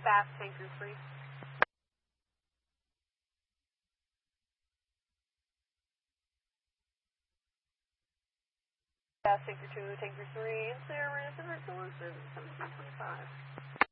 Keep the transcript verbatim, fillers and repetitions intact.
Fast tanker three. Fast tanker two, tanker three, and Sarah Ransom, resolution seventeen twenty-five.